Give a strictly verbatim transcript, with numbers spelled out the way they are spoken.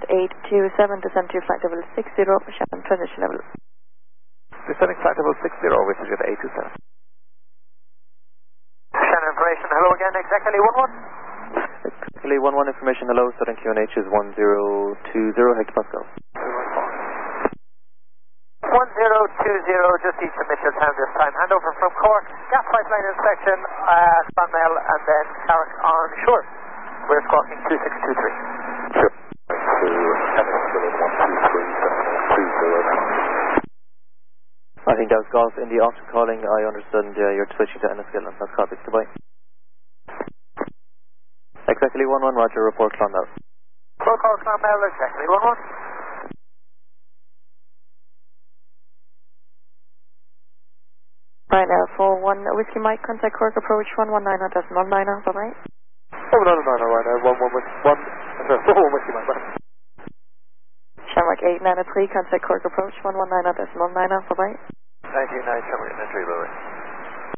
eight two seven, descend to flight level six zero, Shannon transition level. Descending flight level six zero, which is at eight two seven. Shannon information, hello again, exactly one one. Exactly one one information, hello, Southern Q N H is one zero two zero hectopascal. one zero two zero, just east of Mitchellstown this time. Handover from Cork, gas pipeline inspection, uh, Clonmel, and then Carrick on shore. We're squawking two six two three. Sure. I think that was golf in the option calling. I understand uh, you're switching to Enniskillen. That's copy. Goodbye. Exactly one one, roger, report Clonmel. Full call Clonmel, exactly one one. Right now, for one Whiskey Mike, contact Cork approach one one nine zero decimal nine zero, bye bye. Oh, no, no, no, no, right now, one, one, one, one, one, whiskey, my man. Shamrock eight nine three, contact Cork approach one one nine zero decimal nine zero, bye bye.